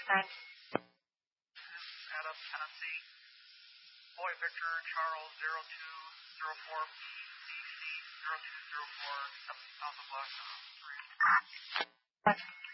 Thanks. Adam, Tennessee. Boy Victor Charles 0204 BDC 0204 7000 Black 3.